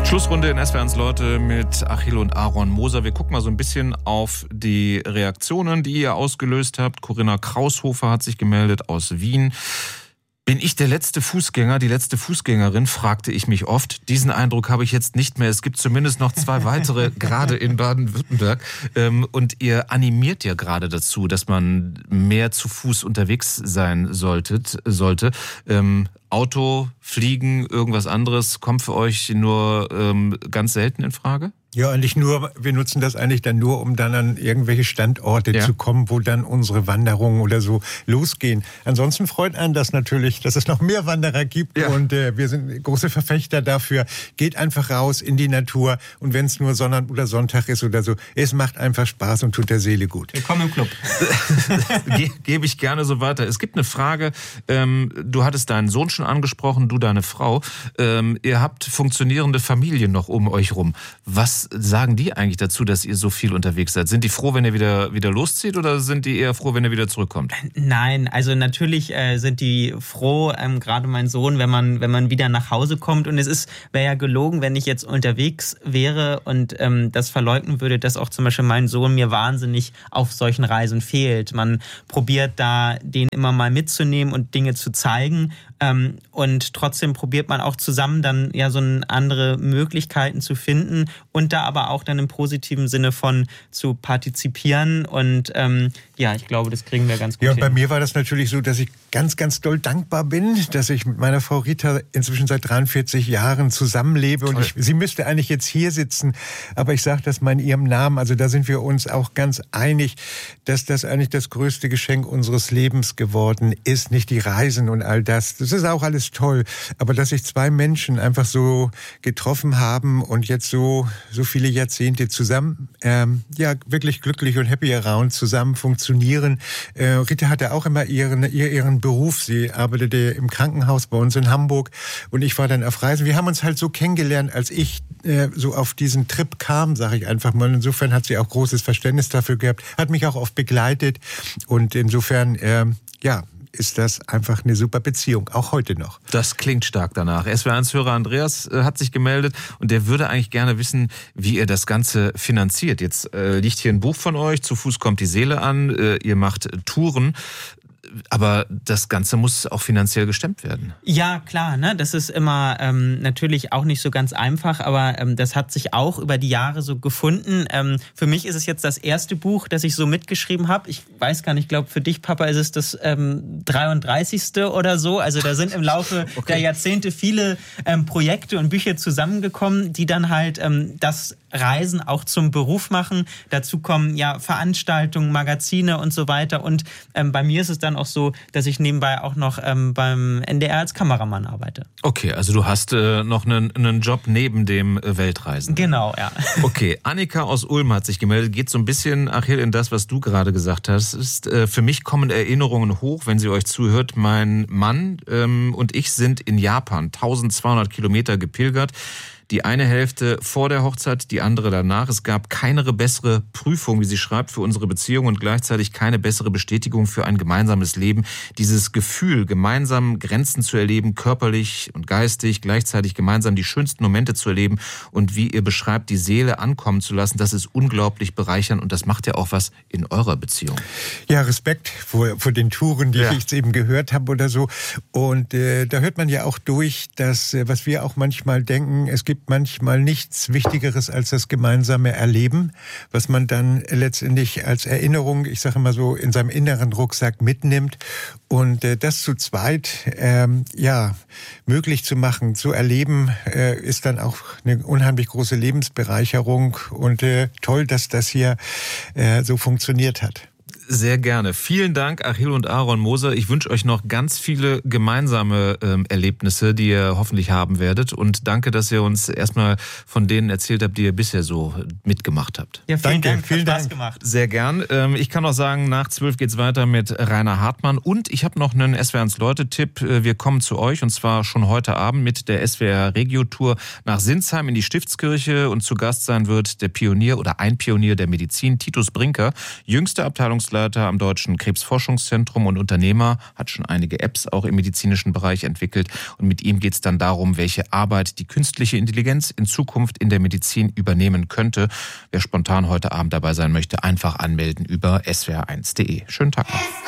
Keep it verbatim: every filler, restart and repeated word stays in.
Schlussrunde in S W R eins Leute mit Achill und Aaron Moser. Wir gucken mal so ein bisschen auf die Reaktionen, die ihr ausgelöst habt. Corinna Kraushofer hat sich gemeldet aus Wien. Bin ich der letzte Fußgänger, die letzte Fußgängerin, fragte ich mich oft. Diesen Eindruck habe ich jetzt nicht mehr. Es gibt zumindest noch zwei weitere, gerade in Baden-Württemberg. Und ihr animiert ja gerade dazu, dass man mehr zu Fuß unterwegs sein solltet, sollte. Auto, Fliegen, irgendwas anderes kommt für euch nur ähm, ganz selten in Frage? Ja, eigentlich nur, wir nutzen das eigentlich dann nur, um dann an irgendwelche Standorte ja. zu kommen, wo dann unsere Wanderungen oder so losgehen. Ansonsten freut einen das natürlich, dass es noch mehr Wanderer gibt ja. und äh, wir sind große Verfechter dafür. Geht einfach raus in die Natur und wenn es nur Sonntag oder Sonntag ist oder so, es macht einfach Spaß und tut der Seele gut. Willkommen im Club. Ge- Gebe ich gerne so weiter. Es gibt eine Frage, ähm, du hattest deinen Sohn schon angesprochen, du deine Frau. Ähm, ihr habt funktionierende Familien noch um euch rum. Was sagen die eigentlich dazu, dass ihr so viel unterwegs seid? Sind die froh, wenn ihr wieder, wieder loszieht oder sind die eher froh, wenn ihr wieder zurückkommt? Nein, also natürlich äh, sind die froh, ähm, gerade mein Sohn, wenn man, wenn man wieder nach Hause kommt. Und es ist, wäre ja gelogen, wenn ich jetzt unterwegs wäre und ähm, das verleugnen würde, dass auch zum Beispiel mein Sohn mir wahnsinnig auf solchen Reisen fehlt. Man probiert da, den immer mal mitzunehmen und Dinge zu zeigen. Ähm, und trotzdem probiert man auch zusammen dann ja so andere Möglichkeiten zu finden und da aber auch dann im positiven Sinne von zu partizipieren und ähm, ja, ich glaube, das kriegen wir ganz gut Ja, und hin. bei mir war das natürlich so, dass ich ganz, ganz doll dankbar bin, dass ich mit meiner Frau Rita inzwischen seit dreiundvierzig Jahren zusammenlebe und ich, sie müsste eigentlich jetzt hier sitzen, aber ich sage das mal in ihrem Namen, also da sind wir uns auch ganz einig, dass das eigentlich das größte Geschenk unseres Lebens geworden ist, nicht die Reisen und all das, das ist auch alles toll, aber dass sich zwei Menschen einfach so getroffen haben und jetzt so so viele Jahrzehnte zusammen, ähm, ja, wirklich glücklich und happy around zusammen funktionieren. Äh, Rita hatte auch immer ihren, ihren Beruf. Sie arbeitete im Krankenhaus bei uns in Hamburg und ich war dann auf Reisen. Wir haben uns halt so kennengelernt, als ich äh, so auf diesen Trip kam, sage ich einfach mal. Insofern hat sie auch großes Verständnis dafür gehabt, hat mich auch oft begleitet und insofern, äh, ja, ist das einfach eine super Beziehung, auch heute noch. Das klingt stark danach. S W R eins-Hörer Andreas äh, hat sich gemeldet und der würde eigentlich gerne wissen, wie ihr das Ganze finanziert. Jetzt äh, liegt hier ein Buch von euch, Zu Fuß kommt die Seele an, äh, ihr macht Touren. Aber das Ganze muss auch finanziell gestemmt werden. Ja, klar, ne? Das ist immer ähm, natürlich auch nicht so ganz einfach, aber ähm, das hat sich auch über die Jahre so gefunden. Ähm, für mich ist es jetzt das erste Buch, das ich so mitgeschrieben habe. Ich weiß gar nicht, ich glaube, für dich, Papa, ist es das ähm, dreiunddreißigste oder so. Also da sind im Laufe okay. der Jahrzehnte viele ähm, Projekte und Bücher zusammengekommen, die dann halt ähm, das Reisen auch zum Beruf machen. Dazu kommen ja Veranstaltungen, Magazine und so weiter. Und ähm, bei mir ist es dann auch so, dass ich nebenbei auch noch ähm, beim N D R als Kameramann arbeite. Okay, also du hast äh, noch einen, einen Job neben dem äh, Weltreisen. Genau, ja. Okay, Annika aus Ulm hat sich gemeldet. Geht so ein bisschen, Achill, in das, was du gerade gesagt hast. Ist, äh, für mich kommen Erinnerungen hoch, wenn sie euch zuhört. Mein Mann ähm, und ich sind in Japan eintausendzweihundert Kilometer gepilgert. Die eine Hälfte vor der Hochzeit, die andere danach. Es gab keine bessere Prüfung, wie sie schreibt, für unsere Beziehung und gleichzeitig keine bessere Bestätigung für ein gemeinsames Leben. Dieses Gefühl, gemeinsam Grenzen zu erleben, körperlich und geistig, gleichzeitig gemeinsam die schönsten Momente zu erleben und wie ihr beschreibt, die Seele ankommen zu lassen, das ist unglaublich bereichernd und das macht ja auch was in eurer Beziehung. Ja, Respekt vor, vor den Touren, die ja. ich jetzt eben gehört habe oder so. Und äh, da hört man ja auch durch, dass, äh, was wir auch manchmal denken, es gibt manchmal nichts Wichtigeres als das gemeinsame Erleben, was man dann letztendlich als Erinnerung, ich sage immer so, in seinem inneren Rucksack mitnimmt. Und äh, das zu zweit ähm, ja möglich zu machen, zu erleben, äh, ist dann auch eine unheimlich große Lebensbereicherung. Und äh, toll, dass das hier äh, so funktioniert hat. Sehr gerne. Vielen Dank, Achill und Aaron Moser. Ich wünsche euch noch ganz viele gemeinsame ähm, Erlebnisse, die ihr hoffentlich haben werdet. Und danke, dass ihr uns erstmal von denen erzählt habt, die ihr bisher so mitgemacht habt. Ja, vielen danke, Dank. Vielen Hat Spaß Dank. gemacht. Sehr gern. Ähm, ich kann auch sagen, nach zwölf geht's weiter mit Rainer Hartmann. Und ich habe noch einen S W R eins Leute-Tipp. Wir kommen zu euch und zwar schon heute Abend mit der S W R Regio-Tour nach Sinsheim in die Stiftskirche. Und zu Gast sein wird der Pionier oder ein Pionier der Medizin, Titus Brinker, jüngster Abteilungsleiter Forschungsleiter am Deutschen Krebsforschungszentrum und Unternehmer, hat schon einige Apps auch im medizinischen Bereich entwickelt. Und mit ihm geht es dann darum, welche Arbeit die künstliche Intelligenz in Zukunft in der Medizin übernehmen könnte. Wer spontan heute Abend dabei sein möchte, einfach anmelden über s w r eins punkt de. Schönen Tag noch.